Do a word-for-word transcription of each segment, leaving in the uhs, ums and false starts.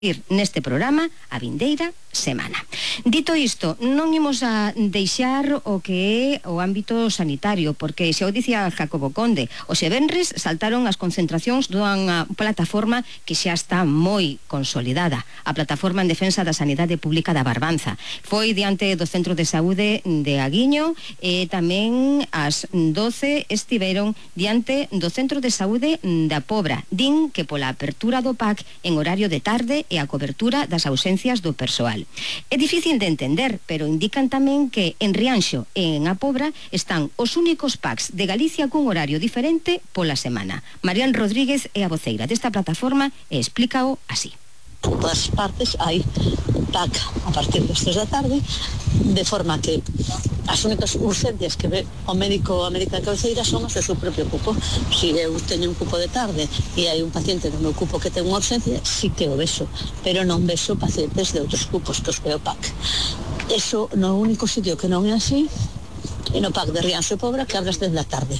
neste programa a vindeira semana. Dito isto, non imos a deixar o que é o ámbito sanitario, porque xa o dicía Jacobo Conde, hoxe venres saltaron as concentracións dunha plataforma que xa está moi consolidada, a Plataforma en Defensa da Sanidade Pública da Barbanza. Foi diante do Centro de Saúde de Aguiño e tamén ás doce estiveron diante do Centro de Saúde da Pobra. Din que pola apertura do P A C en horario de tarde e a cobertura das ausencias do persoal. É difícil de entender, pero indican tamén que en Rianxo e en A Pobra están os únicos P A Cs de Galicia cun horario diferente pola semana. Marián Rodríguez é a voceira desta plataforma e explícao así. En todas partes hai un P A C a partir das tres da tarde, de forma que as únicas urgencias que ve o médico a médica de cabeceira son as do seu propio cupo. Se eu teño un cupo de tarde e hai un paciente do meu cupo que ten unha urgencia, sí que o vexo, pero non vexo pacientes de outros cupos que os ve o P A C. Eso no único sitio que non é así é no P A C de Rianxo e Pobra, que abre ás dez da tarde.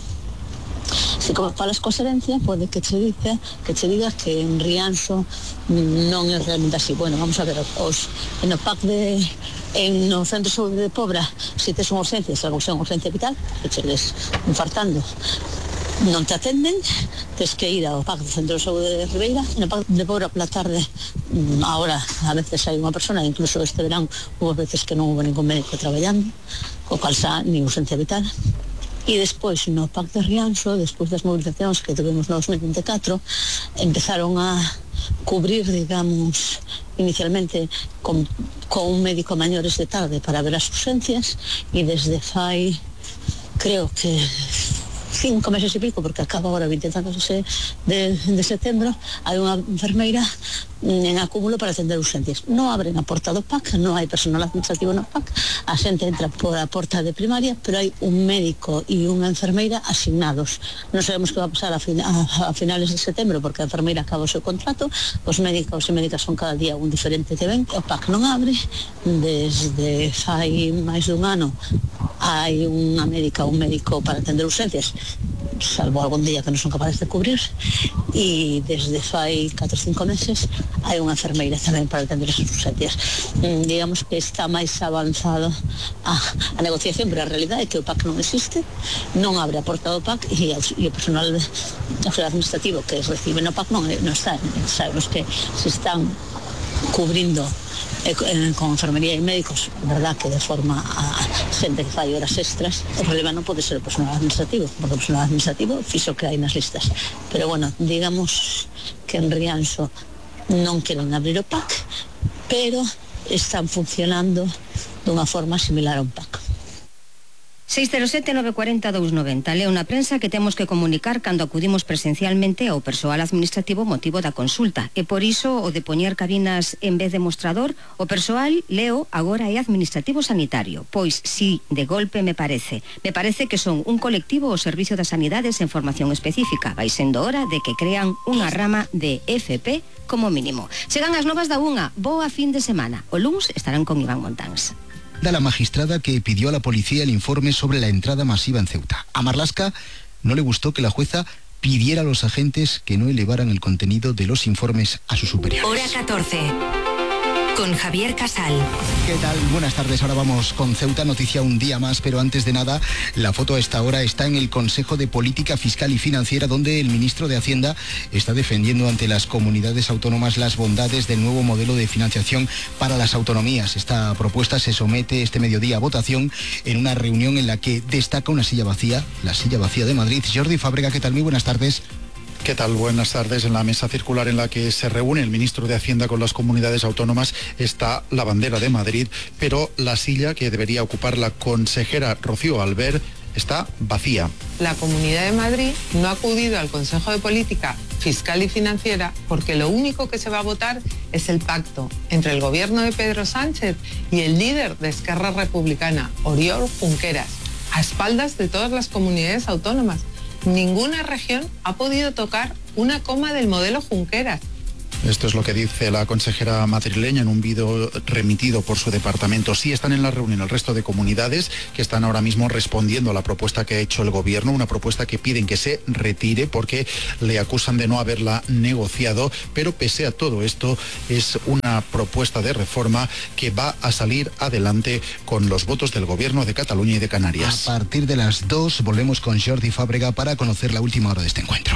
Se como falas coa xerencia, pode que che diga que che diga que en Rianxo non é realmente así. Bueno, vamos a ver, os, no P A C de en no Centro de Saúde de Pobra, se tes unha urgencia, se algo xa unha urgencia vital, que chegues infartando, non te atenden, tes que ir ao P A C do Centro de Saúde de Ribeira. No P A C de Pobra pola tarde, ahora a veces hai unha persona, incluso este verán hubo veces que non hubo ningún médico traballando, o cal xa ni urgencia vital. E despois no P A C de Rianxo, despois das movilizacións que tuvemos no dos mil vinte e catro, empezaron a cubrir, digamos, inicialmente con, con un médico a maiores de tarde para ver as urgencias, e desde fai, creo que cinco meses e pico, porque acaba agora vinte e tantos de, de setembro, hai unha enfermeira en acúmulo para atender urgencias. Non abren a porta do P A C, non hai personal administrativo no P A C, a xente entra por a porta de primaria, pero hai un médico e unha enfermeira asignados. Non sabemos que va a pasar a, fin, a, a finales de setembro, porque a enfermeira acaba o seu contrato, os médicos e médicas son cada día un diferente que ven, o P A C non abre, desde fai máis dun ano hai unha médica ou un médico para atender urgencias, salvo algún día que non son capaces de cubrir, e desde fai catro ou cinco meses hai unha enfermeira tamén para atender as urgencias. Mm, digamos que está máis avanzado a, a negociación, pero a realidade é que o P A C non existe, non abre a porta do P A C, e, e o personal de, administrativo que recibe no P A C non, non está. Sabemos que se están cubrindo eh, con enfermería e médicos, verdad que de forma a xente que fai horas extras. O problema non pode ser o personal administrativo, porque o personal administrativo fixo que hai nas listas. Pero bueno, digamos que en Rianxo non queren abrir o P A C, pero están funcionando dunha forma similar a un P A C. seis cero sete nove cuatro cero dous nove cero. Leo na prensa que temos que comunicar cando acudimos presencialmente ao persoal administrativo motivo da consulta, e por iso o de poñer cabinas en vez de mostrador, o persoal, leo, agora é administrativo sanitario. Pois si, de golpe me parece. Me parece que son un colectivo ao servicio das sanidades en formación específica. Vai sendo hora de que crean unha rama de F P como mínimo. Chegan as novas da unha. Boa fin de semana. O luns estarán con Iván Montáns. Da la magistrada que pidió a la policía el informe sobre la entrada masiva en Ceuta. A Marlaska no le gustó que la jueza pidiera a los agentes que no elevaran el contenido de los informes a sus superiores. Hora catorce. Con Javier Casal. ¿Qué tal? Buenas tardes. Ahora vamos con Ceuta, noticia un día más, pero antes de nada, la foto a esta hora está en el Consejo de Política Fiscal y Financiera, donde el ministro de Hacienda está defendiendo ante las comunidades autónomas las bondades del nuevo modelo de financiación para las autonomías. Esta propuesta se somete este mediodía a votación en una reunión en la que destaca una silla vacía, la silla vacía de Madrid. Jordi Fábrega, ¿qué tal? Muy buenas tardes. ¿Qué tal? Buenas tardes. En la mesa circular en la que se reúne el ministro de Hacienda con las comunidades autónomas está la bandera de Madrid, pero la silla que debería ocupar la consejera Rocío Albert está vacía. La Comunidad de Madrid no ha acudido al Consejo de Política Fiscal y Financiera porque lo único que se va a votar es el pacto entre el gobierno de Pedro Sánchez y el líder de Esquerra Republicana, Oriol Junqueras, a espaldas de todas las comunidades autónomas. Ninguna región ha podido tocar una coma del modelo Junqueras. Esto es lo que dice la consejera madrileña en un vídeo remitido por su departamento. Sí están en la reunión el resto de comunidades que están ahora mismo respondiendo a la propuesta que ha hecho el gobierno, una propuesta que piden que se retire porque le acusan de no haberla negociado, pero pese a todo esto es una propuesta de reforma que va a salir adelante con los votos del gobierno de Cataluña y de Canarias. A partir de las dos volvemos con Jordi Fábrega para conocer la última hora de este encuentro.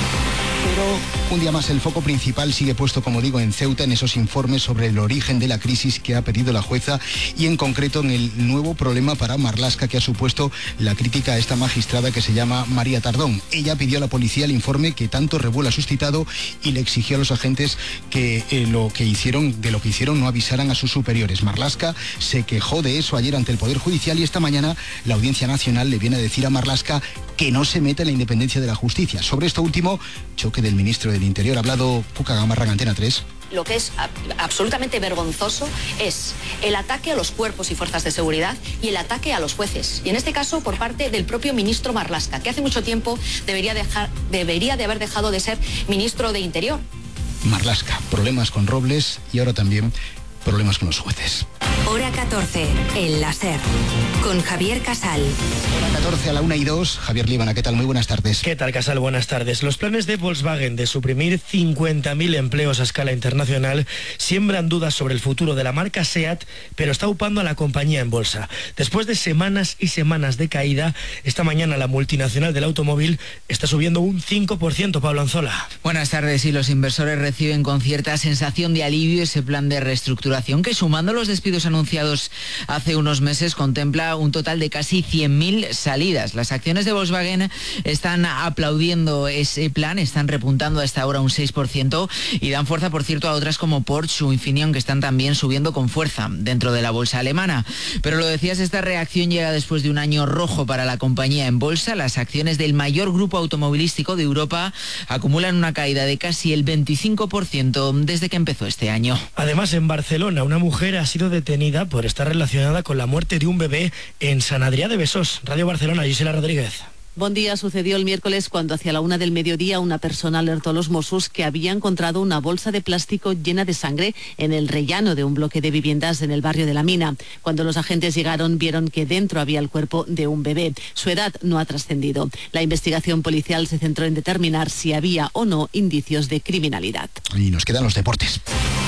Pero un día más el foco principal sigue puesto, como digo, en Ceuta, en esos informes sobre el origen de la crisis que ha pedido la jueza y en concreto en el nuevo problema para Marlaska que ha supuesto la crítica a esta magistrada que se llama María Tardón. Ella pidió a la policía el informe que tanto revuelo ha suscitado y le exigió a los agentes que eh, lo que hicieron, de lo que hicieron no avisaran a sus superiores. Marlaska se quejó de eso ayer ante el Poder Judicial y esta mañana la Audiencia Nacional le viene a decir a Marlaska que no se meta en la independencia de la justicia. Sobre esto último, choque del ministro del Interior. Ha hablado Cuca Gamarra en Antena tres. Lo que es absolutamente vergonzoso es el ataque a los cuerpos y fuerzas de seguridad y el ataque a los jueces. Y en este caso por parte del propio ministro Marlaska, que hace mucho tiempo debería, dejar, debería de haber dejado de ser ministro de Interior. Marlaska, problemas con Robles y ahora también problemas con los jueces. Hora catorce, el láser, con Javier Casal. Hora catorce a la una y dos. Javier Líbana, ¿qué tal? Muy buenas tardes. ¿Qué tal, Casal? Buenas tardes. Los planes de Volkswagen de suprimir cincuenta mil empleos a escala internacional siembran dudas sobre el futuro de la marca SEAT, pero está upando a la compañía en bolsa. Después de semanas y semanas de caída, esta mañana la multinacional del automóvil está subiendo un cinco por ciento, Pablo Anzola. Buenas tardes. Y los inversores reciben con cierta sensación de alivio ese plan de reestructuración que, sumando los despidos anunciados hace unos meses, contempla un total de casi cien mil salidas. Las acciones de Volkswagen están aplaudiendo ese plan, están repuntando a esta hora un seis por ciento y dan fuerza, por cierto, a otras como Porsche o Infineon, que están también subiendo con fuerza dentro de la bolsa alemana. Pero lo decías, esta reacción llega después de un año rojo para la compañía en bolsa. Las acciones del mayor grupo automovilístico de Europa acumulan una caída de casi el veinticinco por ciento desde que empezó este año. Además, en Barcelona, una mujer ha sido detenida por estar relacionada con la muerte de un bebé en San Adrià de Besós. Radio Barcelona, Gisela Rodríguez. Bon día. Sucedió el miércoles cuando hacia la una del mediodía una persona alertó a los Mossos que había encontrado una bolsa de plástico llena de sangre en el rellano de un bloque de viviendas en el barrio de La Mina. Cuando los agentes llegaron, vieron que dentro había el cuerpo de un bebé. Su edad no ha trascendido. La investigación policial se centró en determinar si había o no indicios de criminalidad. Y nos quedan los deportes.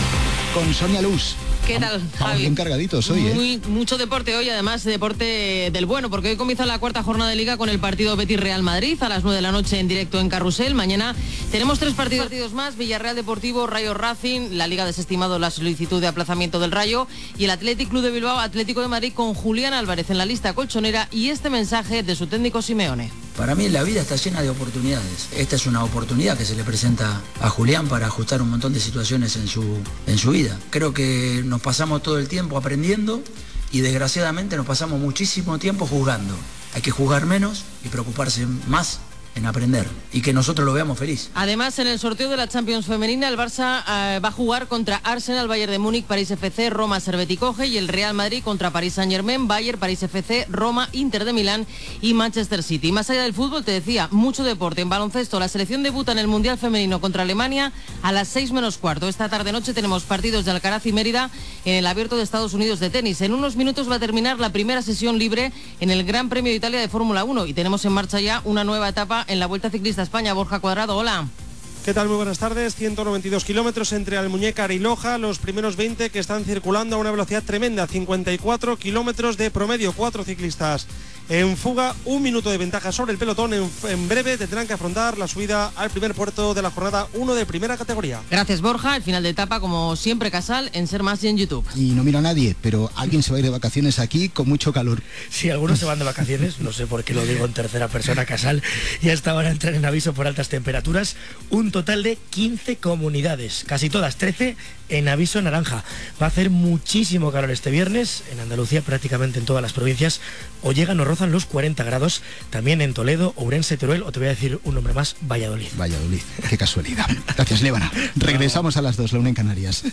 Con Sonia Luz. ¿Qué tal, Javi? Bien cargaditos hoy, ¿eh? Muy, mucho deporte hoy, además deporte del bueno, porque hoy comienza la cuarta jornada de Liga con el partido Betis-Real Madrid a las nueve de la noche en directo en Carrusel. Mañana tenemos tres partidos, partidos más: Villarreal Deportivo, Rayo Racing. La Liga ha desestimado la solicitud de aplazamiento del Rayo, y el Athletic Club de Bilbao, Atlético de Madrid, con Julián Álvarez en la lista colchonera y este mensaje de su técnico Simeone. Para mí la vida está llena de oportunidades. Esta es una oportunidad que se le presenta a Julián para ajustar un montón de situaciones en su, en su vida. Creo que nos pasamos todo el tiempo aprendiendo y desgraciadamente nos pasamos muchísimo tiempo juzgando. Hay que juzgar menos y preocuparse más en aprender y que nosotros lo veamos feliz. Además, en el sorteo de la Champions femenina, el Barça eh, va a jugar contra Arsenal, Bayern de Múnich, París F C, Roma, Servette y Coge, y el Real Madrid contra París Saint-Germain, Bayern, París F C, Roma, Inter de Milán y Manchester City. Más allá del fútbol, te decía, mucho deporte. En baloncesto, la selección debuta en el Mundial Femenino contra Alemania a las seis menos cuarto. Esta tarde-noche tenemos partidos de Alcaraz y Mérida en el Abierto de Estados Unidos de tenis. En unos minutos va a terminar la primera sesión libre en el Gran Premio de Italia de Fórmula uno y tenemos en marcha ya una nueva etapa en la Vuelta Ciclista a España. Borja Cuadrado, hola. ¿Qué tal? Muy buenas tardes. ciento noventa y dos kilómetros entre Almuñécar y Loja, los primeros veinte que están circulando a una velocidad tremenda, cincuenta y cuatro kilómetros de promedio, cuatro ciclistas en fuga, un minuto de ventaja sobre el pelotón. En, en breve tendrán que afrontar la subida al primer puerto de la jornada uno de primera categoría. Gracias, Borja. El final de etapa, como siempre, Casal, en Ser Más y en YouTube. Y no miro a nadie, pero alguien se va a ir de vacaciones aquí con mucho calor. Sí, algunos se van de vacaciones, no sé por qué lo digo en tercera persona, Casal, y hasta ahora entran en aviso por altas temperaturas. Un total de quince comunidades, casi todas, trece en aviso naranja. Va a hacer muchísimo calor este viernes, en Andalucía, prácticamente en todas las provincias, o llegan o rozan los cuarenta grados, también en Toledo, Ourense, Teruel, o te voy a decir un nombre más, Valladolid. Valladolid, qué casualidad. Gracias, Lébana. Regresamos a las dos, la una en Canarias.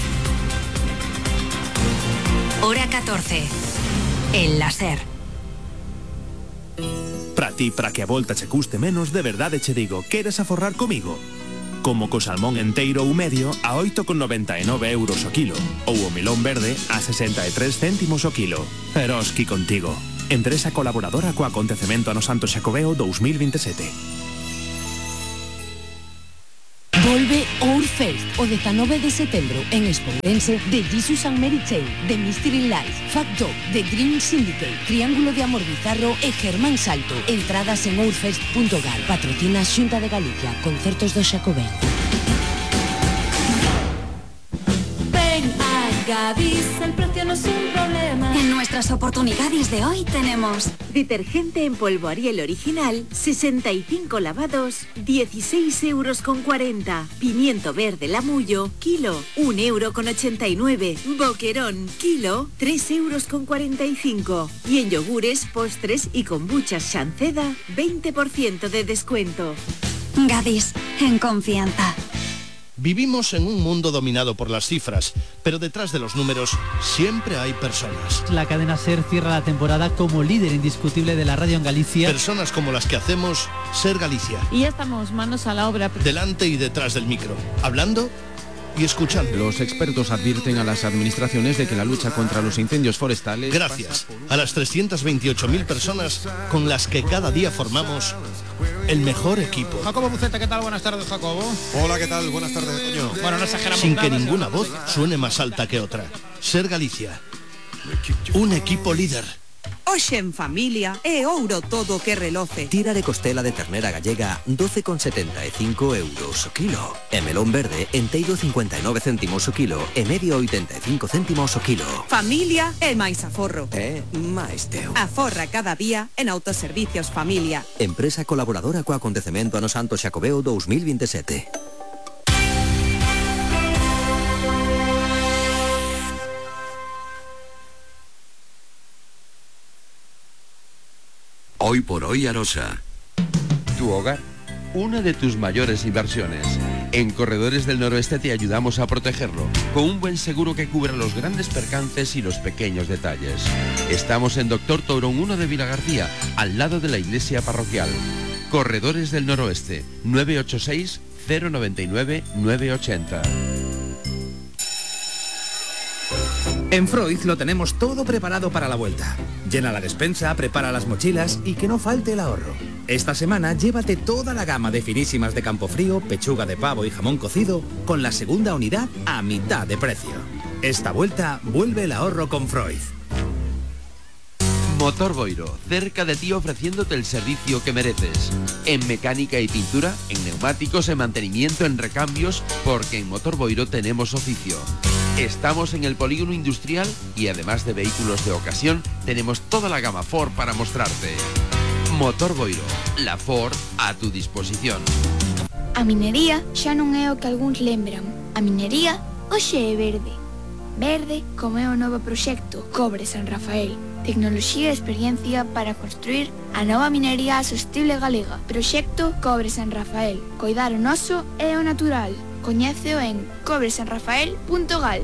Hora catorce, el láser. Para ti, para que a volta che custe menos, de verdade che digo, queres aforrar comigo? como co salmón enteiro ou medio a oito con noventa e nove euros o kilo, ou o melón verde a sesenta e tres céntimos o kilo. Eroski contigo. Empresa colaboradora co acontecemento ano Santo Xacobeo dous mil veintisiete. Volve Ourfest o dezanove de setembro en Espourense de Jesus and Mary Chain, The Mystery Lies, Fact Dog, The Dream Syndicate, Triángulo de Amor Bizarro e Germán Salto. Entradas en ourfest punto gal. Patrocina Xunta de Galicia. Concertos do Xacobeo. Ven a Gadis, el precio no es un problema. En nuestras oportunidades de hoy tenemos detergente en polvo Ariel original, sesenta y cinco lavados, dieciséis euros con cuarenta. Pimiento verde Lamullo, kilo, un euro con ochenta y nueve. Boquerón, kilo, tres euros con cuarenta y cinco. Y en yogures, postres y kombuchas Shanceda, veinte por ciento de descuento. Gadis, en confianza. Vivimos en un mundo dominado por las cifras, pero detrás de los números siempre hay personas. La cadena SER cierra la temporada como líder indiscutible de la radio en Galicia. Personas como las que hacemos SER Galicia. Y ya estamos manos a la obra. Delante y detrás del micro, hablando y escuchando. Los expertos advierten a las administraciones de que la lucha contra los incendios forestales... Gracias a las trescientas veintiocho mil personas con las que cada día formamos el mejor equipo. Jacobo Buceta, ¿qué tal? Buenas tardes, Jacobo. Hola, ¿qué tal? Buenas tardes, Toño. Bueno, no exageramos. Sin que ninguna voz suene más alta que otra. SER Galicia. Un equipo líder. Hoxe en familia é ouro todo que reloce. Tira de costela de ternera gallega doce con setenta e cinco euros o kilo. E melón verde enteiro cincuenta e nove céntimos o kilo e medio oitenta e cinco céntimos o kilo. Familia é máis aforro. É máis teu. Aforra cada día en Autoservicios Familia. Empresa colaboradora co acontecemento ano Santo Xacobeo dous mil veintisiete. Hoy por hoy Arosa. Tu hogar, una de tus mayores inversiones. En Corredores del Noroeste te ayudamos a protegerlo, con un buen seguro que cubra los grandes percances y los pequeños detalles. Estamos en Doctor Tourón uno de Vilagarcía, al lado de la iglesia parroquial. Corredores del Noroeste, nueve ocho seis, cero nueve nueve, nueve ocho cero. En Freud lo tenemos todo preparado para la vuelta. Llena la despensa, prepara las mochilas y que no falte el ahorro. Esta semana llévate toda la gama de finísimas de Campofrío, pechuga de pavo y jamón cocido con la segunda unidad a mitad de precio. Esta vuelta vuelve el ahorro con Freud. Motor Boiro, cerca de ti ofreciéndote el servicio que mereces. En mecánica y pintura, en neumáticos, en mantenimiento, en recambios, porque en Motor Boiro tenemos oficio. Estamos en el polígono industrial y además de vehículos de ocasión, tenemos toda la gama Ford para mostrarte. Motor Boiro, la Ford a tu disposición. A minería xa non é o que algúns lembran. A minería hoxe é verde. Verde como é o novo proxecto Cobre San Rafael. Tecnoloxía e experiencia para construir a nova minería sostible galega. Proxecto Cobre San Rafael. Coidar o noso e o natural. Coñéceo en cobre san rafael punto gal.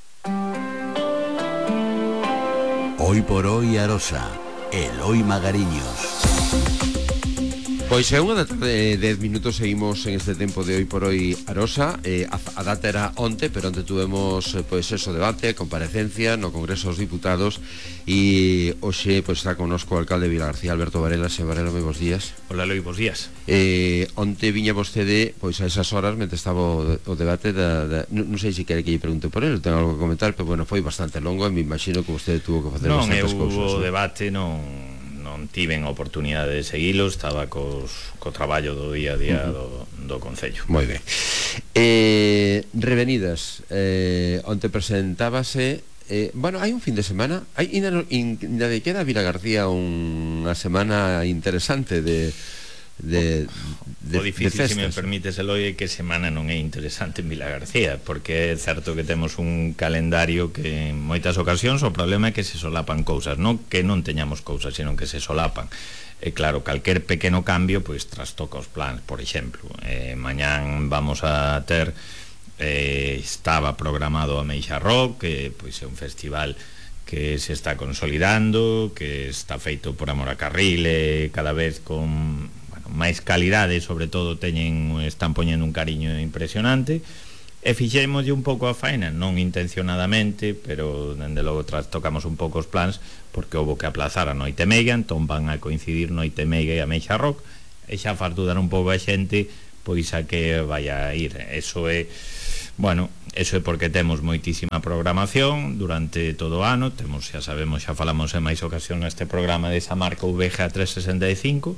Hoy por hoy Arosa, Eloi Magariños. Pois é unha da tarde, dez minutos, seguimos en este tempo de Hoy por Hoy Arosa. eh, a, a data era onte, pero onte tuvemos eh, pois eso debate, comparecencia no Congreso dos Diputados e hoxe pois está connosco o alcalde de Vilagarcía, Alberto Varela. Señor Varela, moi bons días. Hola, Loi, bons días. Eh, onte viña vostede pois a esas horas mentre estaba o, o debate da, da, non, non sei se quere que lle pregunte por ele, tengo algo que comentar, pero bueno, foi bastante longo e me imagino que vostede tuvo que facer non, bastantes eu, cousas. Non, o debate non non tiven a oportunidade de seguilo, estaba cos, co traballo do día a día uh-huh. do, do Concello. Moi ben. Eh, revenidas, eh, onte presentábase, eh, bueno, hai un fin de semana, hai ainda de queda Vilagarcía unha semana interesante de de, de, o difícil, de se me permites, Eloi, que semana non é interesante en Vilagarcía, porque é certo que temos un calendario que en moitas ocasións o problema é que se solapan cousas, non que non teñamos cousas, sino que se solapan. E claro, calquer pequeno cambio pois trastoca os plans. Por exemplo, eh, mañán vamos a ter eh, estaba programado a Meixa Rock, que pois é un festival que se está consolidando, que está feito por Amor a Carril, e cada vez con máis calidade, sobre todo teñen, están poñendo un cariño impresionante, e fixémoslle un pouco a faena, non intencionadamente, pero dende logo trastocamos un pouco os plans, porque houve que aplazar a noite e media, entón van a coincidir noite e media e a Meixa Rock, e xa faz dudar un pouco a xente pois a que vai a ir. Eso é, bueno, eso é porque temos moitísima programación durante todo o ano, temos, xa sabemos, xa falamos en máis ocasión neste programa desa marca V G A trescentos sesenta e cinco,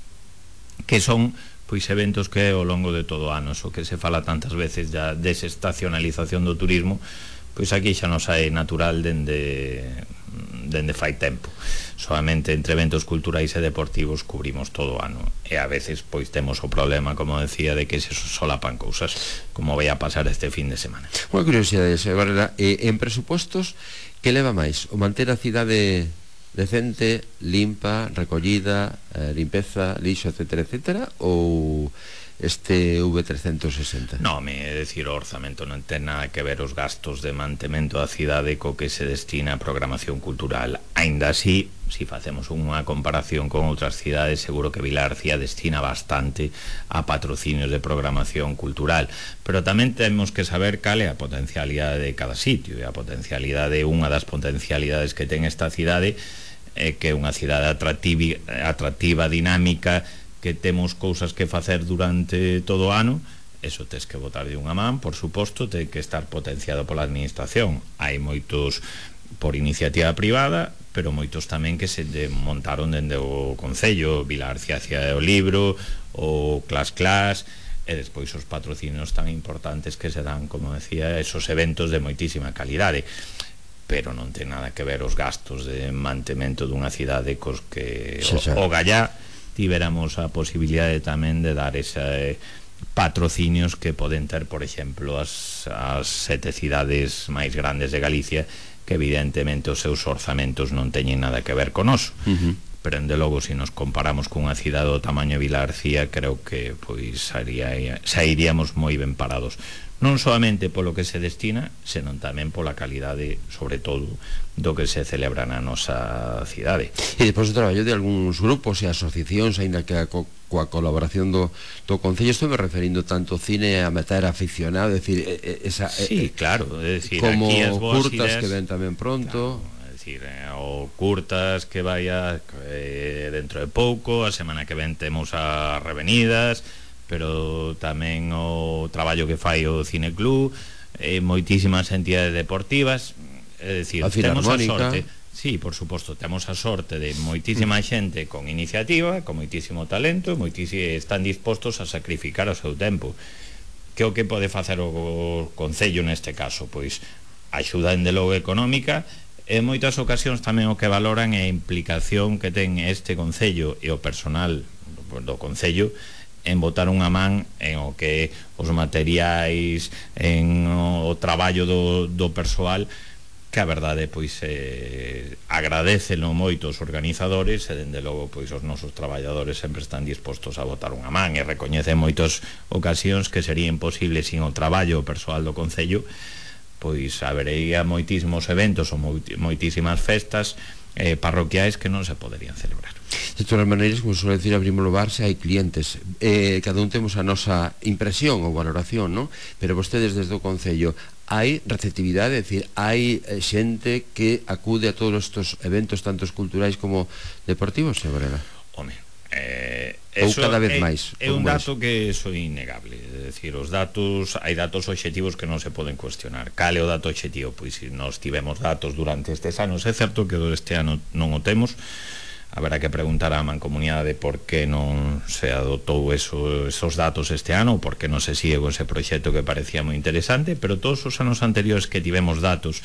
que son pois eventos que ao longo de todo o ano, o que se fala tantas veces da desestacionalización do turismo, pois aquí xa nos é natural dende dende fai tempo. Solamente entre eventos culturais e deportivos cubrimos todo o ano, e a veces pois temos o problema, como decía, de que se solapan cousas, como vai a pasar este fin de semana. Unha curiosidade, Xavier Barrera, eh, en presupostos, que leva máis? O manter a cidade decente, limpa, recollida, eh, limpeza, lixo, etcétera, etcétera, ou este V trescentos sesenta? Non, é dicir, o orzamento non ten nada que ver os gastos de mantemento da cidade co que se destina a programación cultural. Aínda así, se facemos unha comparación con outras cidades, seguro que Vilarcía destina bastante a patrocinios de programación cultural, pero tamén temos que saber cal é a potencialidade de cada sitio, e a potencialidade, unha das potencialidades que ten esta cidade é que é unha cidade atractiva, atractiva, dinámica, que temos cousas que facer durante todo o ano. Eso tes que botar de unha man, por suposto, ten que estar potenciado pola administración. Hai moitos por iniciativa privada, pero moitos tamén que se montaron dende o Concello, Vilarcía Cidade do Libro, o Clas Clas, e despois os patrocinios tan importantes que se dan, como decía, esos eventos de moitísima calidade, pero non ten nada que ver os gastos de mantemento dunha cidade cos que xa, xa. o, o Gallá tiveramos a posibilidade tamén de dar ese eh, patrocinios que poden ter, por exemplo, as, as sete cidades máis grandes de Galicia, que evidentemente os seus orzamentos non teñen nada que ver con oso. Uh-huh. Pero, ende logo, se nos comparamos con unha cidade do tamaño de Vilarcía, creo que pois xa iríamos moi ben parados, non solamente polo que se destina, senón tamén pola calidade, sobre todo, do que se celebra na nosa cidade. E depois o traballo de algúns grupos e asociacións, aínda que co, coa colaboración do, do Concello, estou me referindo tanto ao cine a meter aficionado, é dicir, esa, sí, claro, é dicir, como aquí as boas curtas ideas, que ven tamén pronto, claro, é dicir, o curtas que vaya eh, dentro de pouco, a semana que ven temos as revenidas, pero tamén o traballo que fai o Cineclub, eh, moitísimas entidades deportivas, é dicir, a temos a Filarmónica. sorte, sí, por suposto, temos a sorte de moitísima xente con iniciativa, con moitísimo talento, moitísimo, están dispostos a sacrificar o seu tempo. Que o que pode facer o Concello neste caso? Pois axuda en de logo económica, e en moitas ocasións tamén o que valoran é a implicación que ten este Concello e o personal do Concello en botar unha man en o que os materiais, en o traballo do, do persoal, que a verdade pois eh, agradecelo moito os organizadores, e dende logo pois os nosos traballadores sempre están dispostos a botar unha man, e recoñecen moitas ocasións que sería imposible sin o traballo persoal do Concello, pois habería moitísimos eventos ou moitísimas festas eh, parroquiais que non se poderían celebrar. De todas as maneiras, como suele decir, abrimos o bar se hai clientes, eh, cada un temos a nosa impresión ou valoración, non? Pero vostedes desde o Concello hai receptividade, é dicir, hai eh, xente que acude a todos estes eventos, tantos culturais como deportivos, se Varela? Home, eh, ou cada vez é, máis? É un dato que é innegable, é dicir, os datos, hai datos obxectivos que non se poden cuestionar. Cal é o dato obxectivo? Pois se nós tivemos datos durante estes anos, é certo que este ano non o temos, haberá que preguntar á mancomunidade por que non se adotou eso, esos datos este ano, ou por que non se sigue con ese proxecto que parecía moi interesante, pero todos os anos anteriores que tivemos datos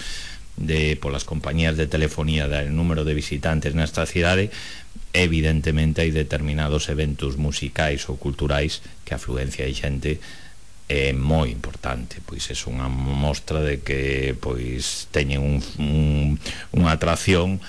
de polas compañías de telefonía del número de visitantes nesta cidade, evidentemente hai determinados eventos musicais ou culturais que a afluencia de xente é moi importante, pois é unha mostra de que pois teñen un, un, unha atracción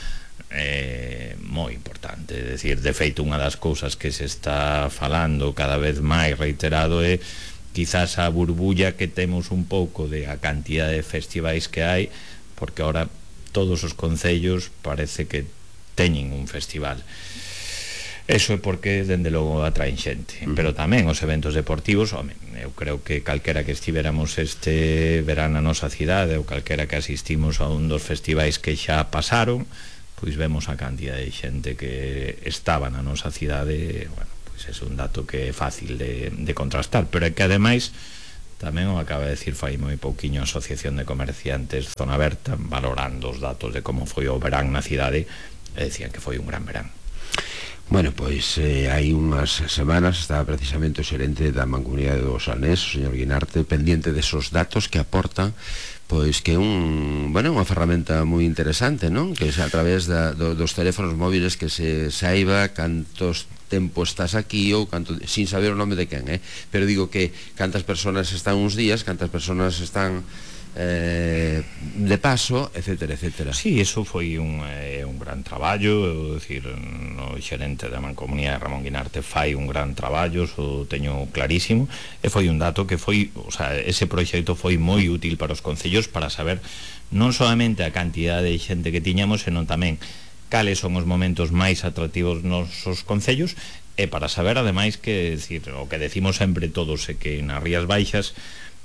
Eh, moi importante. É dicir, de feito, unha das cousas que se está falando cada vez máis reiterado é quizás a burbulla que temos un pouco de a cantidad de festivais que hai, porque ahora todos os concellos parece que teñen un festival. Eso é porque, dende logo, atraen xente. Uh -huh. Pero tamén os eventos deportivos, home, eu creo que calquera que estivéramos este verán na nosa cidade, ou calquera que asistimos a un dos festivais que xa pasaron, pois vemos a cantidad de xente que estaba na nosa cidade. Bueno, pois é un dato que é fácil de, de contrastar, pero é que ademais tamén o acaba de decir fai moi pouquiño a Asociación de Comerciantes Zona Aberta, valorando os datos de como foi o verán na cidade, e decían que foi un gran verán. Bueno, pois eh, hai unhas semanas estaba precisamente o xerente da Mancomunidade do Salnés, o señor Guinarte, pendiente desos datos que aportan, pois que un, bueno, unha ferramenta moi interesante, non? Que é a través da, do, dos teléfonos móviles que se saiba cantos tempo estás aquí ou canto, sin saber o nome de quen, eh? Pero digo que cantas persoas están uns días, cantas persoas están Eh, de paso, etcétera, etcétera. Sí, eso foi un, eh, un gran traballo, é dicir, o xerente da Mancomunidade Ramón Guinarte fai un gran traballo, o teño clarísimo, e foi un dato que foi, o sea, ese proxecto foi moi útil para os concellos para saber non solamente a cantidade de xente que tiñamos, senón tamén cales son os momentos máis atractivos nos os concellos, e para saber ademais que, decir, o que decimos sempre todos é que nas Rías Baixas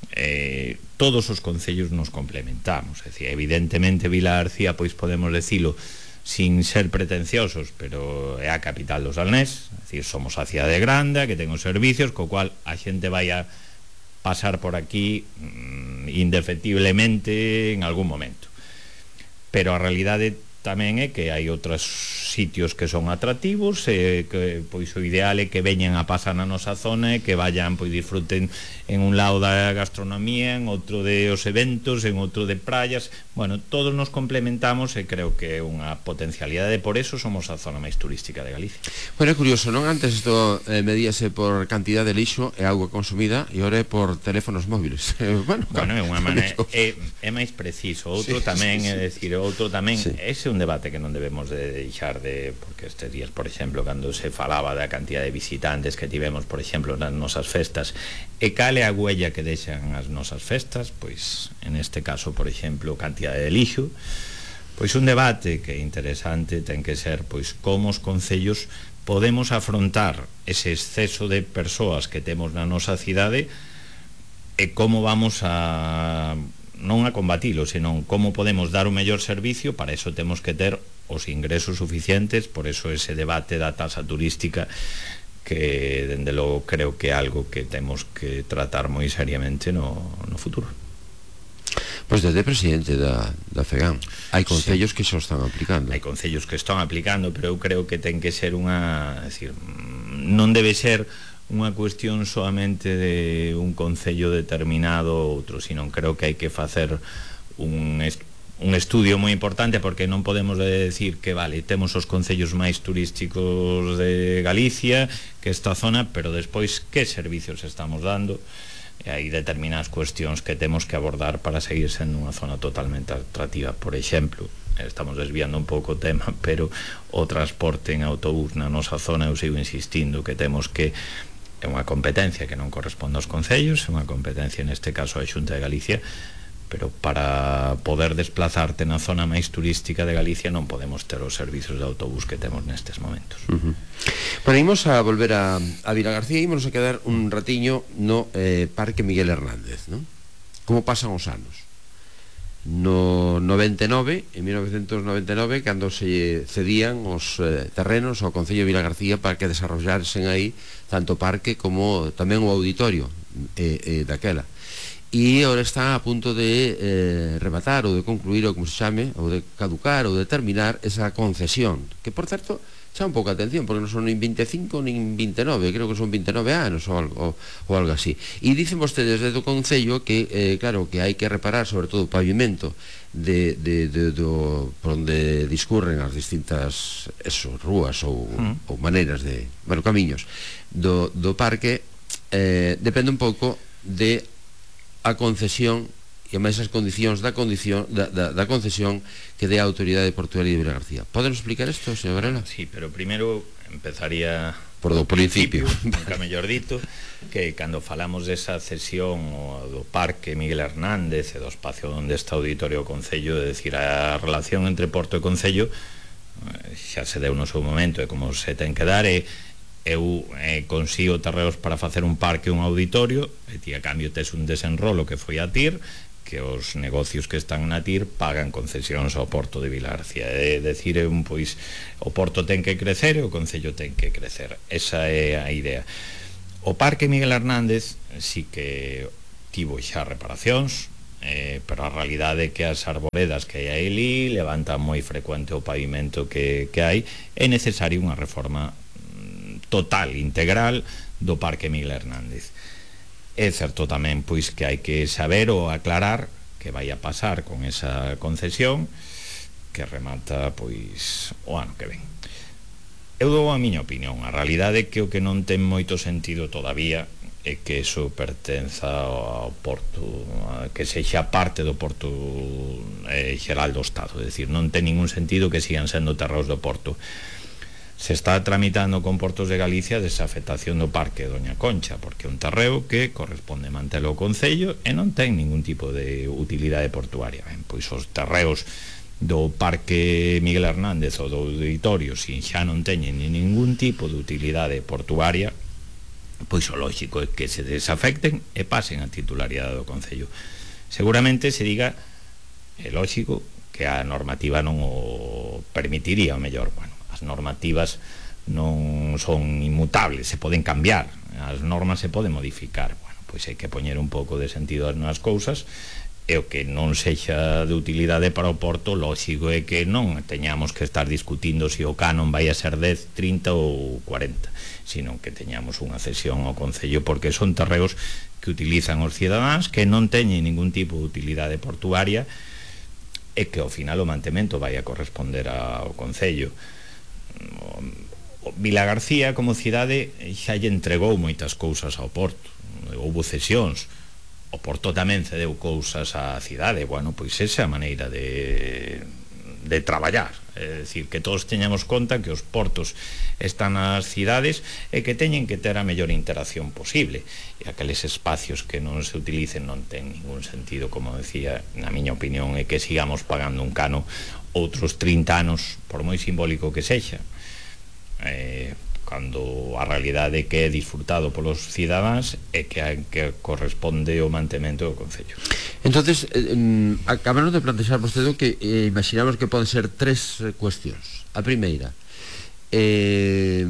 Eh, todos os concellos nos complementamos, é dicir, evidentemente Vila García, pois podemos decilo sin ser pretenciosos, pero é a capital do Salnés, é dicir, somos a cidade grande que ten os servicios, co cual a xente vai a pasar por aquí mm, indefectiblemente en algún momento, pero a realidade tamén é que hai outros sitios que son atractivos, e que pois o ideal é que veñan a pasar na nosa zona e que vayan, pois disfruten en un lado da gastronomía, en outro de os eventos, en outro de praias. Bueno, todos nos complementamos e creo que é unha potencialidade, por eso somos a zona máis turística de Galicia. Bueno, é curioso, non? Antes isto eh, medíase por cantidad de lixo e auga consumida, e ora é por teléfonos móviles. bueno, bueno, é unha maneira, é, é máis preciso. Outro sí, tamén, sí, sí. é dicir, outro tamén, sí. Ese é un debate que non debemos de deixar de, porque estes días, por exemplo, cando se falaba da cantidad de visitantes que tivemos, por exemplo, nas nosas festas, e cale a huella que deixan as nosas festas, pois, en este caso, por exemplo, cantidade de lixo, pois un debate que é interesante ten que ser, pois, como os concellos podemos afrontar ese exceso de persoas que temos na nosa cidade e como vamos a non a combatilo, senón como podemos dar o mellor servicio. Para eso temos que ter os ingresos suficientes, por eso ese debate da tasa turística que, dende logo, creo que é algo que temos que tratar moi seriamente no, no futuro. Pois desde presidente da, da FEGAM hai concellos sí. que xa están aplicando. Hai concellos que están aplicando, pero eu creo que ten que ser unha, é dicir, non debe ser unha cuestión solamente de un concello determinado ou outro, sino creo que hai que facer un, est un estudio moi importante, porque non podemos decir que, vale, temos os concellos máis turísticos de Galicia, que esta zona, pero despois que servicios estamos dando, e hai determinadas cuestións que temos que abordar para seguir sendo unha zona totalmente atractiva. Por exemplo, estamos desviando un pouco o tema, pero o transporte en autobús na nosa zona, eu sigo insistindo que temos que, é unha competencia que non corresponde aos concellos, é unha competencia neste caso a Xunta de Galicia, pero para poder desplazarte na zona máis turística de Galicia non podemos ter os servicios de autobús que temos nestes momentos. Uh -huh. Bueno, imos a volver a, a Vila García, imos a quedar un ratiño no eh, Parque Miguel Hernández, non? Como pasan os anos? No noventa e nove, en mil novecentos noventa e nove, cando se cedían os eh, terrenos ao Concello de Vila García para que desarrollasen aí tanto o parque como tamén o auditorio eh, eh, daquela, e agora está a punto de eh, rematar ou de concluir, ou como se chame, ou de caducar ou de terminar esa concesión, que por certo chama un pouco a atención, porque non son nin vinte e cinco nin vinte e nove, creo que son vinte e nove anos ou algo, ou algo así. E dicen vostedes desde o Concello que, eh, claro, que hai que reparar sobre todo o pavimento de, de, de, do, por onde discurren as distintas eso, rúas ou, mm. ou maneiras de, bueno, camiños do, do parque. Eh, depende un pouco de a concesión e máis as condicións da, condición, da, da, da concesión que dé a Autoridade Portuaria de Vila García. Poden explicar isto, señor Varela? Sí, pero primeiro empezaría por do principio, nunca mellor dito, que cando falamos desa cesión do Parque Miguel Hernández e do espacio onde está o Auditorio Concello, é dicir, a relación entre Porto e Concello xa se deu no seu momento e como se ten que dar e eu eh, consigo terreos para facer un parque, un auditorio, e ti a cambio tes un desenrolo que foi a TIR, que os negocios que están na TIR pagan concesións ao Porto de Vilagarcía. É decir, un, pois, o Porto ten que crecer e o Concello ten que crecer. Esa é a idea. O Parque Miguel Hernández sí que tivo xa reparacións, eh, pero a realidade é que as arboredas que hai ali levantan moi frecuente o pavimento que, que hai. É necesaria unha reforma total, integral do Parque Miguel Hernández. É certo tamén pois que hai que saber ou aclarar que vai a pasar con esa concesión que remata pois o ano que ven. Eu dou a miña opinión. A realidade é que o que non ten moito sentido todavía é que eso pertenza ao Porto, que sexa parte do Porto eh, xeral do Estado. É dicir, non ten ningún sentido que sigan sendo terreos do Porto. Se está tramitando con Portos de Galicia desafectación do Parque Doña Concha, porque é un terreo que corresponde mantelo ao Concello e non ten ningún tipo de utilidade portuaria. Ben, pois os terreos do Parque Miguel Hernández ou do auditorio, se xa non teñen ningún tipo de utilidade portuaria, pois o lógico é que se desafecten e pasen a titularidade do Concello. Seguramente se diga, é lógico, que a normativa non o permitiría, o mellor, bueno, as normativas non son inmutables, se poden cambiar, as normas se poden modificar. Bueno, pois hai que poñer un pouco de sentido nas cousas, e o que non sexa de utilidade para o Porto, lógico é que non teñamos que estar discutindo se o canon vai a ser dez, trinta ou cuarenta, sino que teñamos unha cesión ao Concello, porque son terreos que utilizan os cidadáns, que non teñen ningún tipo de utilidade portuaria, e que ao final o mantemento vai a corresponder ao Concello. Vilagarcía como cidade xa lle entregou moitas cousas ao Porto, houbo cesións, o Porto tamén cedeu cousas á cidade. Bueno, pois esa é a maneira de, de traballar, é dicir, que todos teñamos conta que os portos están nas cidades e que teñen que ter a mellor interacción posible, e aqueles espacios que non se utilicen non ten ningún sentido, como decía, na miña opinión, é que sigamos pagando un cano outros trinta anos, por moi simbólico que sexa, eh, cando a realidade que é disfrutado polos cidadáns é que, que corresponde o mantemento do Concello. Entonces, eh, acabaron de plantexar vostede que eh, imaginamos que poden ser tres eh, cuestións. A primeira, eh,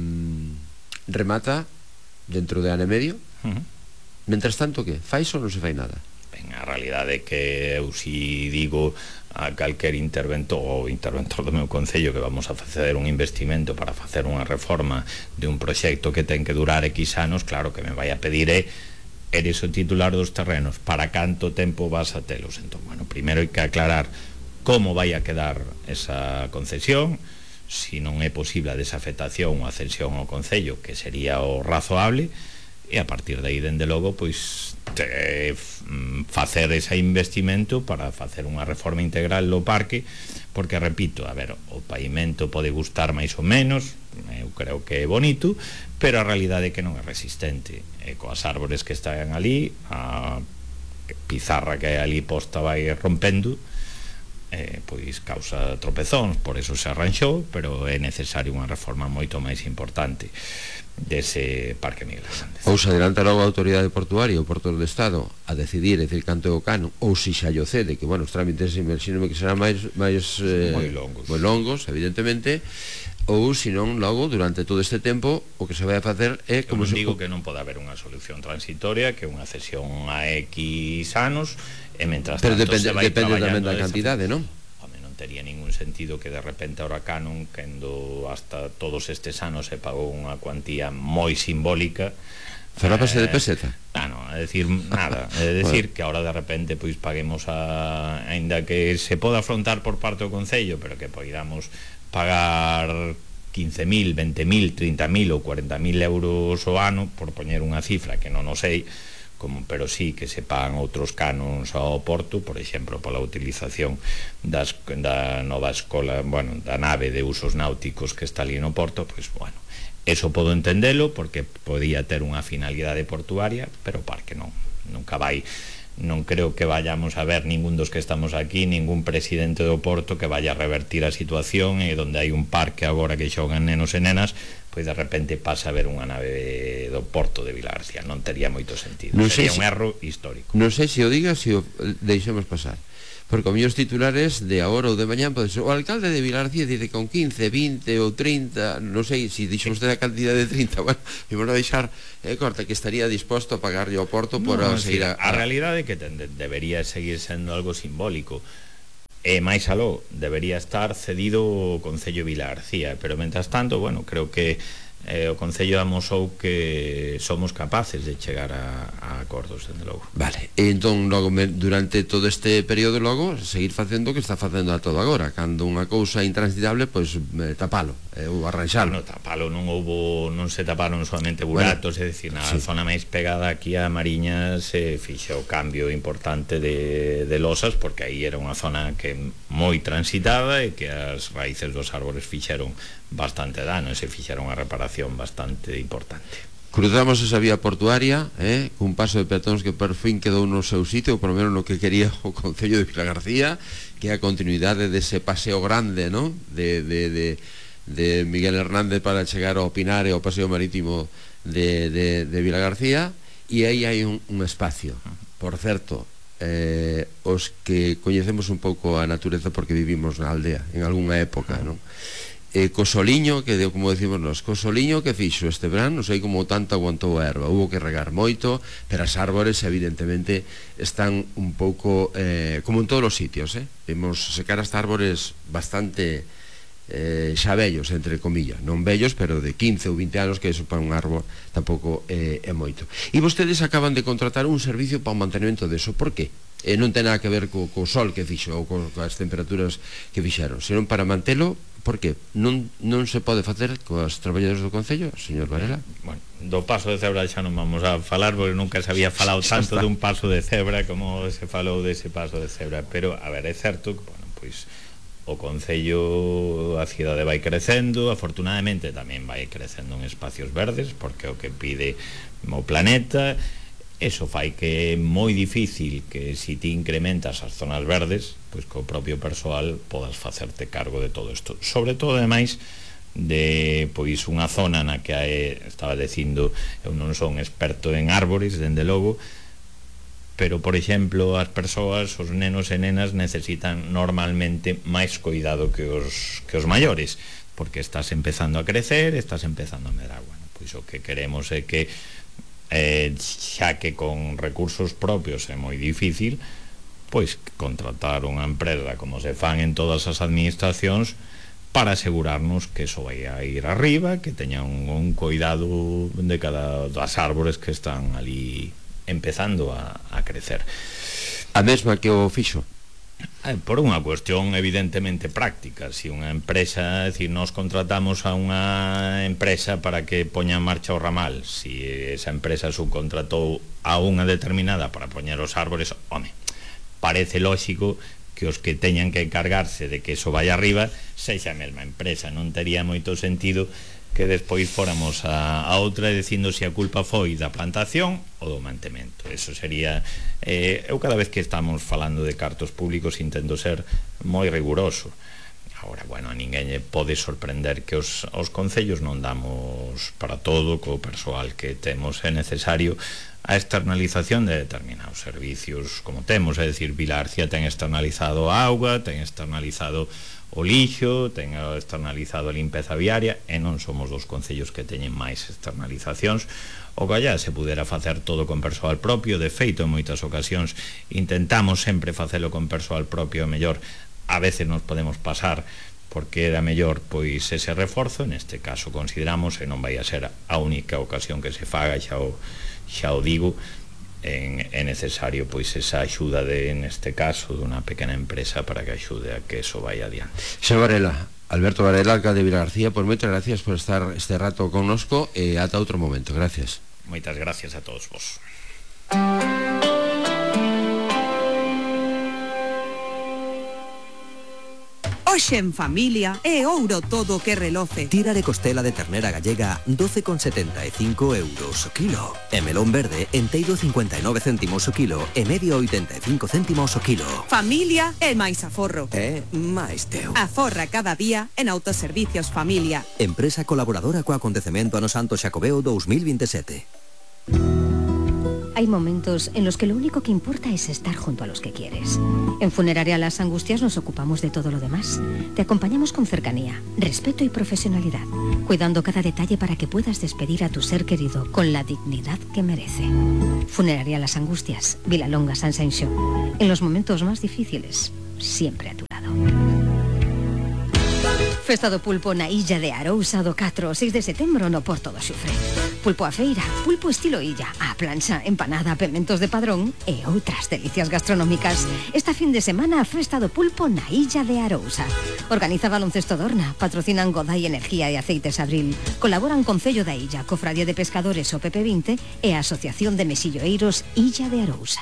remata dentro de ano e medio. Uh-huh. Mentras tanto, que? Fais ou non se fai nada? Ben, a realidade é que eu si digo a calquer interventor ou interventor do meu Concello que vamos a facer un investimento para facer unha reforma de un proxecto que ten que durar X anos, claro que me vai a pedir é eres o titular dos terrenos, para canto tempo vas a telos. Entón, bueno, primeiro hai que aclarar como vai a quedar esa concesión, si non é posible a desafectación ou a cesión ao Concello, que sería o razoable, e a partir de aí, dende logo, pois te, facer ese investimento para facer unha reforma integral do parque, porque, repito, a ver, o pavimento pode gustar máis ou menos, eu creo que é bonito, pero a realidade é que non é resistente, e coas árbores que están ali, a pizarra que hai ali posta vai rompendo, eh, pois causa tropezóns, por eso se arranxou, pero é necesario unha reforma moito máis importante dese Parque Miguel Hernández. Ou se adelanta logo a autoridade portuaria, o Porto do Estado, a decidir, é dicir, canto é o cano, ou se xa lle cede, que, bueno, os trámites imagínome que serán máis, máis eh, moi longos, moi longos, evidentemente, ou, senón, logo, durante todo este tempo, o que se vai a facer é como se... Eu non digo se... que non pode haber unha solución transitoria, que unha cesión a X anos, e mentras pero tanto depende, se vai depende tamén da traballando cantidade, non? Tería ningún sentido que de repente ahora canon, cando hasta todos estes anos se pagou unha cuantía moi simbólica, Falábase eh, de peseta? Ah, no, é dicir, nada, é dicir que ahora de repente pois paguemos a, aínda que se poda afrontar por parte do Concello, pero que poidamos pagar quince mil, vinte mil, trinta mil ou cuarenta mil euros o ano, por poñer unha cifra que non o sei, como, pero sí que se pagan outros canons ao Porto, por exemplo, pola utilización das, da nova escola, bueno, da nave de usos náuticos que está ali no Porto, pois, bueno, eso podo entendelo, porque podía ter unha finalidade portuaria, pero o parque non, nunca vai non creo que vayamos a ver ningún dos que estamos aquí, ningún presidente do Porto que vaya a revertir a situación, e donde hai un parque agora que xogan nenos e nenas, pois de repente pasa a ver unha nave do Porto de Vilagarcía. Non tería moito sentido, non sería si, un erro histórico. Non sei se o diga, se o deixemos pasar, porque os meus titulares de agora ou de mañán pode ser: o alcalde de Vilagarcía dice con quince, vinte ou trinta, non sei se dixo usted a cantidad de trinta, bueno, vamos a deixar eh, corta, que estaría disposto a pagarlle ao Porto por no, seguir a, a, a realidade é que ten, debería seguir sendo algo simbólico, e máis aló, debería estar cedido o Concello de Vilagarcía, pero mentras tanto, bueno, creo que eh, o Concello amosou que somos capaces de chegar a, a acordos, dende logo. Vale, e entón logo durante todo este período logo seguir facendo o que está facendo a todo agora, cando unha cousa intransitable, pois eh, tapalo, eh, ou arranxalo. Bueno, tapalo, non houbo, non se taparon solamente buratos, bueno, é dicir, na sí. zona máis pegada aquí a Mariña se fixo o cambio importante de, de losas, porque aí era unha zona que moi transitada e que as raíces dos árbores fixeron bastante dano e se fixeron unha reparación bastante importante. Cruzamos esa vía portuaria eh, cun paso de peatóns que por fin quedou no seu sitio, ou por lo menos no que quería o Concello de Vilagarcía, que é a continuidade dese paseo grande, ¿no? de, de, de, de Miguel Hernández para chegar ao Pinar e ao paseo marítimo de, de, de Vilagarcía, e aí hai un, un espacio. Por certo, eh, os que coñecemos un pouco a natureza porque vivimos na aldea en algunha época, non? E Cosoliño, que como decimos nós, Cosoliño que fixo este verán, non sei como tanto aguantou a erva, hubo que regar moito, pero as árbores evidentemente están un pouco eh, como en todos os sitios, eh? Vimos secar as árbores bastante eh, xa vellos, entre comillas, non vellos, pero de quince ou vinte anos, que eso para un árbol tampouco eh, é moito. E vostedes acaban de contratar un servicio para o mantenimento deso, por que? Eh, non ten nada que ver co, co sol que fixo ou co, coas temperaturas que fixeron, senón para mantelo. Por que? Non, non se pode facer coas traballadores do Concello, señor Varela? Bueno, do paso de cebra xa non vamos a falar, porque nunca se había falado tanto dun paso de cebra como se falou dese paso de cebra, pero, a ver, é certo que, bueno, pois o Concello, a cidade vai crecendo, afortunadamente tamén vai crecendo en espacios verdes, porque é o que pide o planeta. Eso fai que é moi difícil que se ti incrementas as zonas verdes, pois co propio persoal podas facerte cargo de todo isto. Sobre todo, ademais, de pois unha zona na que hai, estaba dicindo, eu non son experto en árbores, dende logo, pero, por exemplo, as persoas, os nenos e nenas necesitan normalmente máis cuidado que os, que os maiores, porque estás empezando a crecer, estás empezando a medrar. Bueno, pois o que queremos é que Eh, xa que con recursos propios é moi difícil, pois contratar unha empresa como se fan en todas as administracións para asegurarnos que eso vai a ir arriba, que teña un, un cuidado de cada das árbores que están ali empezando a, a crecer. A mesma que o fixo? Por unha cuestión evidentemente práctica. Si unha empresa, é dicir, nos contratamos a unha empresa para que poña en marcha o ramal, si esa empresa subcontratou a unha determinada para poñer os árbores, home, parece lógico que os que teñan que encargarse de que eso vaya arriba sexa a mesma empresa. Non tería moito sentido que despois fóramos a, a outra dicindo se a culpa foi da plantación ou do mantemento. Eso sería eh, eu cada vez que estamos falando de cartos públicos intento ser moi riguroso. Agora, bueno, a ninguén pode sorprender que os, os concellos non damos para todo, co persoal que temos é necesario a externalización de determinados servicios como temos, é dicir, Vilagarcía ten externalizado a auga, ten externalizado o lixo, ten externalizado a limpeza viaria, e non somos dos concellos que teñen máis externalizacións. O que allá se pudera facer todo con persoal propio, de feito, en moitas ocasións intentamos sempre facelo con persoal propio, a mellor a veces nos podemos pasar porque era mellor pois ese reforzo. Neste caso consideramos, e non vai a ser a única ocasión que se faga, xa o, xa o digo, en, é necesario pois esa axuda de, neste caso, dunha pequena empresa para que axude a que eso vaya adiante. Señor Varela, Alberto Varela, alcalde de Vilagarcía, pues moitas gracias por estar este rato connosco e ata outro momento. Gracias. Moitas gracias a todos vos. Hoxe en familia é ouro todo o que reloce. Tira de costela de ternera gallega doce con setenta e cinco euros o kilo. E melón verde enteiro cincuenta e nove céntimos o kilo e medio oitenta e cinco céntimos o kilo. Familia é máis aforro. É máis teu. Aforra cada día en Autoservicios Familia. Empresa colaboradora co acontecemento ano Santo Xacobeo dos mil veintisiete. Hay momentos en los que lo único que importa es estar junto a los que quieres. En Funeraria Las Angustias nos ocupamos de todo lo demás. Te acompañamos con cercanía, respeto y profesionalidad, cuidando cada detalle para que puedas despedir a tu ser querido con la dignidad que merece. Funeraria Las Angustias, Vilalonga, San Sainxó. En los momentos más difíciles, siempre a tu lado. Festa do pulpo na Illa de Arousa do catro ao seis de setembro no Porto do Xufre. Pulpo a feira, pulpo estilo illa, a plancha, empanada, pementos de padrón e outras delicias gastronómicas. Esta fin de semana a Festa do pulpo na Illa de Arousa. Organiza Baloncesto Dorna, patrocinan Godai Energía e Aceites Abril. Colaboran Concello da Illa, Cofradía de Pescadores o P P veinte e a Asociación de Mesilloeiros Illa de Arousa.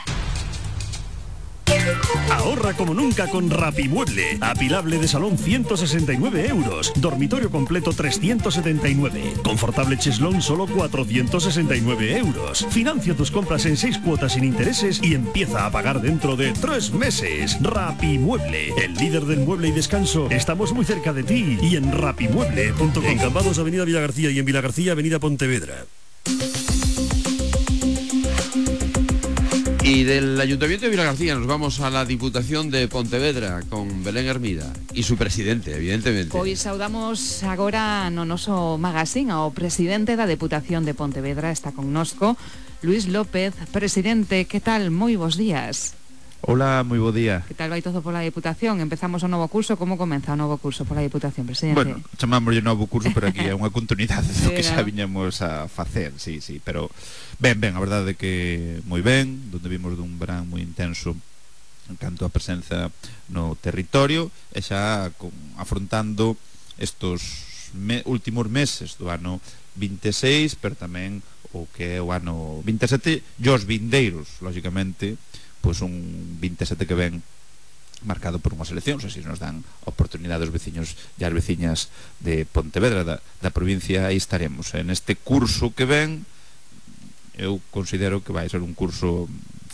Ahorra como nunca con Rapimueble. Apilable de salón ciento sesenta y nueve euros. Dormitorio completo trescientos setenta y nueve. Confortable cheslón solo cuatrocientos sesenta y nueve euros. Financia tus compras en seis cuotas sin intereses y empieza a pagar dentro de tres meses. Rapimueble, el líder del mueble y descanso. Estamos muy cerca de ti y en rapimueble punto com. En Cambados, Avenida Villagarcía, y en Villagarcía, Avenida Pontevedra. Y del Ayuntamiento de Vilagarcía nos vamos a la Diputación de Pontevedra con Belén Hermida y su presidente, evidentemente. Pois saudamos agora no noso magazín ao presidente da Deputación de Pontevedra, está connosco, Luis López. Presidente, que tal? Moi bons días. Hola, moi bo día. Que tal vai todo pola Deputación? Empezamos o novo curso, como comeza o novo curso pola Deputación, presidente? Bueno, chamámoslle novo curso, pero aquí é unha continuidade do que xa viñamos a facer, sí, sí, pero ben, ben, a verdade é que moi ben, donde vimos dun verán moi intenso en canto a presenza no territorio, e xa con, afrontando estos me, últimos meses do ano vinte e seis, pero tamén o que é o ano vinte e sete, e os vindeiros, lógicamente, pois un vinte e sete que ven marcado por unhas eleccións, así nos dan oportunidade aos veciños e as veciñas de Pontevedra, da, da provincia. Aí estaremos. En este curso que ven, eu considero que vai ser un curso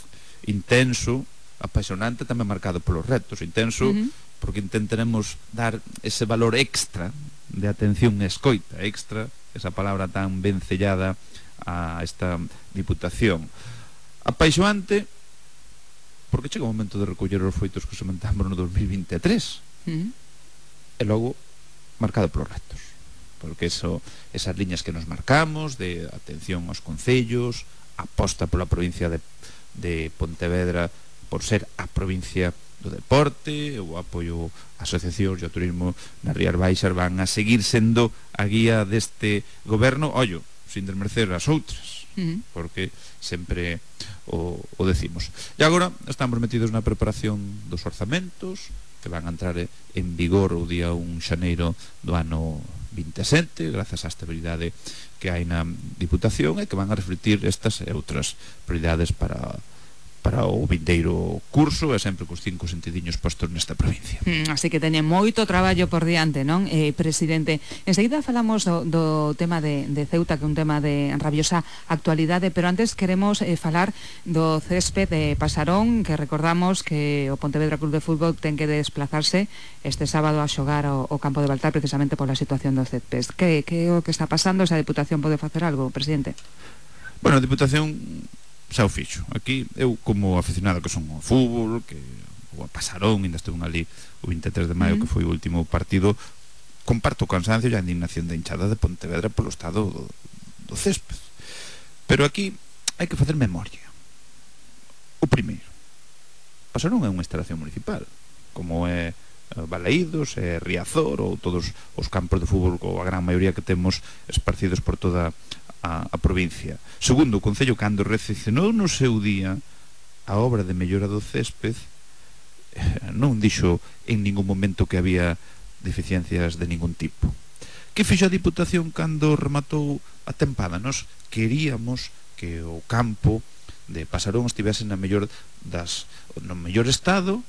intenso, apaixonante, tamén marcado polos retos. Intenso, uh-huh. porque intentaremos dar ese valor extra de atención e escoita, extra, esa palabra tan vencellada a esta Diputación. Apaixonante, porque chega o momento de recoller os froitos que sementamos no dos mil vinte e tres, uh-huh. e logo marcado polos retos, porque eso, esas liñas que nos marcamos de atención aos concellos, aposta pola provincia de, de Pontevedra por ser a provincia do deporte, o apoio a asociacións e ao turismo nas Rías Baixas van a seguir sendo a guía deste goberno, ollo, sin desmerecer as outras, uh-huh. porque sempre o, o decimos. E agora estamos metidos na preparación dos orzamentos que van a entrar en vigor o día un xaneiro do ano vinte e sete, grazas á estabilidade que hai na Diputación, e que van a refletir estas e outras prioridades para para o vindeiro curso, e sempre cos cinco sentidiños postos nesta provincia. Mm, así que teñen moito traballo por diante, non, eh, presidente? Enseguida falamos do, do tema de, de Ceuta, que é un tema de rabiosa actualidade, pero antes queremos eh, falar do césped de Pasarón, que recordamos que o Pontevedra Club de Fútbol ten que desplazarse este sábado a xogar ao, ao campo de Baltar, precisamente pola situación do césped. Que, que é o que está pasando? Esa Deputación pode facer algo, presidente? Bueno, a Deputación xa o fixo. Aquí, eu como aficionado que son ao fútbol, que o a Pasarón, ainda estuve ali o vinte e tres de maio, uh-huh. que foi o último partido, comparto o cansancio e a indignación da hinchada de Pontevedra polo estado do, do césped. Pero aquí hai que facer memoria. O primeiro, Pasarón é unha instalación municipal, como é Balaídos, é Riazor ou todos os campos de fútbol, ou a gran maioría que temos esparcidos por toda a, a provincia. Segundo, o Concello, cando recepcionou no seu día a obra de mellora do césped, non dixo en ningún momento que había deficiencias de ningún tipo. Que fixo a Diputación cando rematou a tempada? Nos queríamos que o campo de Pasarón estivese na mellor das, no mellor estado,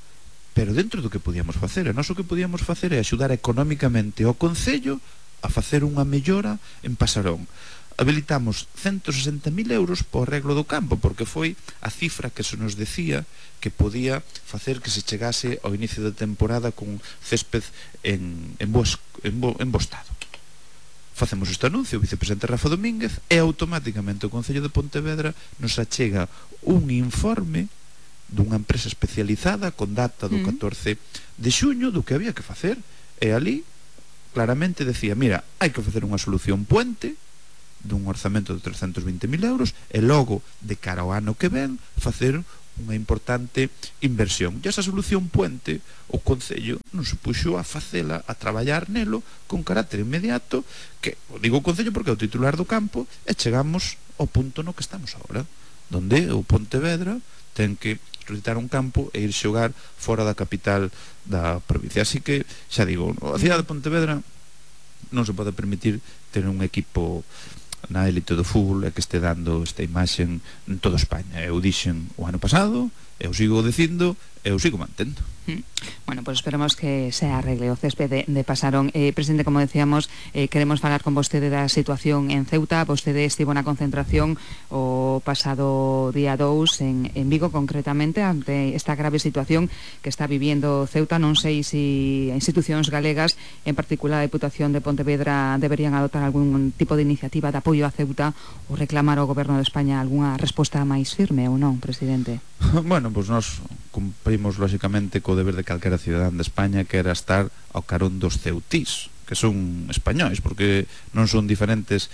pero dentro do que podíamos facer. E nós o que podíamos facer é axudar económicamente ao Concello a facer unha mellora en Pasarón. Habilitamos ciento sesenta mil euros por arreglo do campo, porque foi a cifra que se nos decía que podía facer que se chegase ao inicio da temporada con césped en, en, bo, en, bo, en bo estado. Facemos este anuncio, o vicepresidente Rafa Domínguez, e automáticamente o Concello de Pontevedra nos achega un informe dunha empresa especializada con data do catorce de xuño do que había que facer, e ali claramente decía, mira, hai que facer unha solución puente dun orzamento de trescentos vinte mil euros e logo, de cara ao ano que ven, facer unha importante inversión. E esa solución puente o Concello non se puxo a facela, a traballar nelo con carácter inmediato, que o digo o Concello porque é o titular do campo, e chegamos ao punto no que estamos agora, donde o Pontevedra ten que solicitar un campo e ir xogar fora da capital da provincia. Así que, xa digo, a cidade de Pontevedra non se pode permitir ter un equipo na élite do fútbol e que este dando esta imaxen en toda España. Eu dixen o ano pasado, eu sigo dicindo, eu sigo mantendo. Mm. Bueno, pues esperemos que se arregle o césped de, de Pasarón. Eh, presidente, como decíamos, eh, queremos falar con vostede da situación en Ceuta. Vostede estivo na concentración o pasado día dous en, en Vigo, concretamente, ante esta grave situación que está viviendo Ceuta. Non sei se institucións galegas, en particular a Deputación de Pontevedra, deberían adoptar algún tipo de iniciativa de apoio a Ceuta ou reclamar ao Goberno de España algunha resposta máis firme ou non, presidente? Bueno, pois pues nós cumprimos lógicamente co deber de calquera cidadán de España, que era estar ao carón dos ceutís, que son españois, porque non son diferentes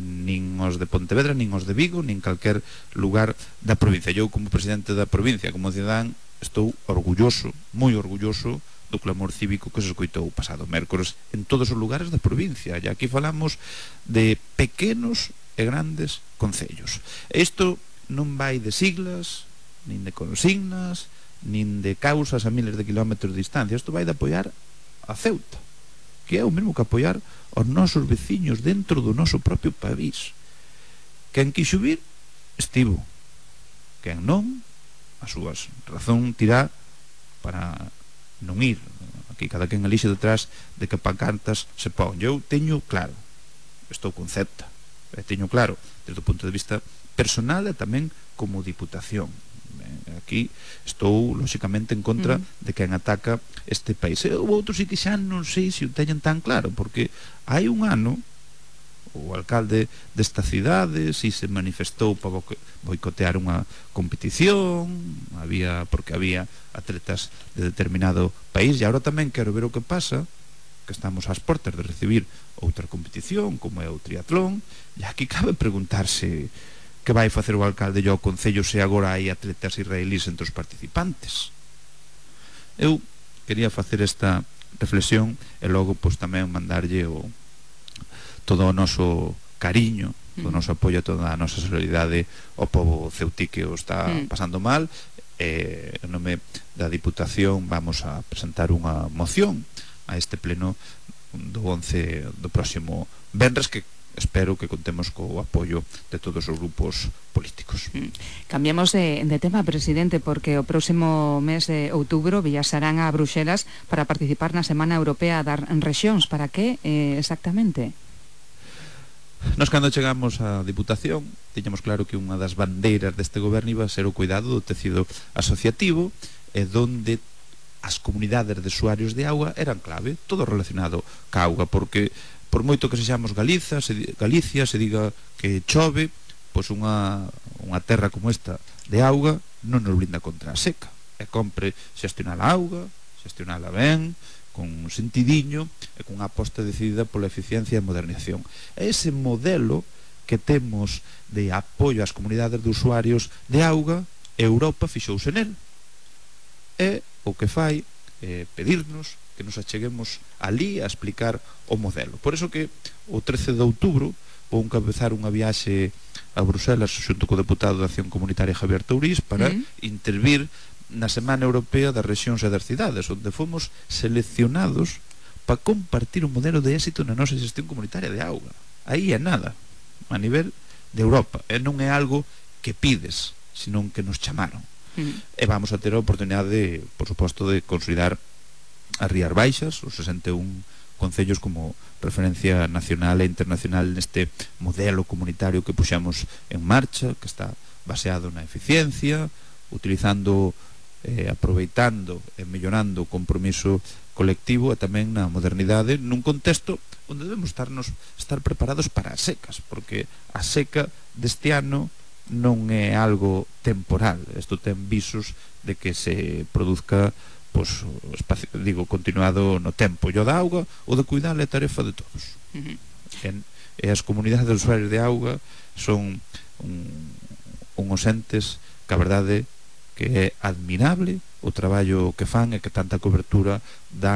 nin os de Pontevedra, nin os de Vigo, nin calquer lugar da provincia. Eu, como presidente da provincia, como cidadán, estou orgulloso, moi orgulloso do clamor cívico que se escoitou o pasado mércores en todos os lugares da provincia. E aquí falamos de pequenos e grandes concellos. Isto non vai de siglas, nin de consignas, nin de causas a miles de kilómetros de distancia. Isto vai de apoiar a Ceuta, que é o mesmo que apoiar aos nosos veciños dentro do noso propio país. Quen quixo vir, estivo. Quen non, as súas razón tirá para non ir. Aquí cada quen elixe detrás de que pancartas se pon. Eu teño claro, estou con Ceuta, e teño claro desde o punto de vista personal e tamén como diputación. Aquí estou lógicamente en contra mm. de quen ataca este país. E o outro sí que xa non sei se o teñen tan claro, porque hai un ano o alcalde desta cidade si se manifestou para boicotear unha competición, había porque había atletas de determinado país, e agora tamén quero ver o que pasa, que estamos ás portas de recibir outra competición como é o triatlón, e aquí cabe preguntarse que vai facer o alcalde e o Concello se agora hai atletas israelíes entre os participantes. Eu quería facer esta reflexión e logo pois tamén mandarlle o, todo o noso cariño, todo o noso apoio, toda a nosa solidaridade ao povo ceutí que o está pasando mal. E en nome da Diputación vamos a presentar unha moción a este pleno do once do próximo venres, que espero que contemos co apoio de todos os grupos políticos. Cambiamos de, de tema, presidente, porque o próximo mes de outubro viaxarán a Bruxelas para participar na Semana Europea das Rexións. Para que eh, exactamente? Nos, cando chegamos á Diputación, tiñamos claro que unha das bandeiras deste goberno iba a ser o cuidado do tecido asociativo, e donde as comunidades de usuarios de auga eran clave, todo relacionado ca auga, porque por moito que sexamos Galiza, se, Galicia, se diga que chove, pois unha, unha terra como esta de auga non nos blinda contra a seca. E compre xestionar a auga, xestionala ben, con sentidiño e con unha aposta decidida pola eficiencia e modernización. É ese modelo que temos de apoio ás comunidades de usuarios de auga, Europa fixouse nel. É o que fai eh, pedirnos que nos acheguemos ali a explicar o modelo. Por eso que o trece de outubro vou encabezar unha viaxe a Bruxelas xunto co deputado de Acción Comunitaria Javier Tourís para mm. intervir na Semana Europea das Rexións e das Cidades, onde fomos seleccionados para compartir un modelo de éxito na nosa xestión comunitaria de auga. Aí é nada, a nivel de Europa, e non é algo que pides, senón que nos chamaron. Uh-huh. E vamos a ter a oportunidade de, por suposto, de consolidar as Rías Baixas, os sesenta e un concellos como referencia nacional e internacional neste modelo comunitario que puxamos en marcha, que está baseado na eficiencia, utilizando, eh, aproveitando e mellorando o compromiso colectivo e tamén na modernidade nun contexto onde debemos estarnos, estar preparados para as secas, porque a seca deste ano non é algo temporal, isto ten visos de que se produzca, pois, espacio, digo, continuado no tempo. E o da auga, o de cuidar é tarefa de todos. Uh-huh. e, e as comunidades de usuarios de auga son un, unhos entes que a verdade que é admirable o traballo que fan e que tanta cobertura dan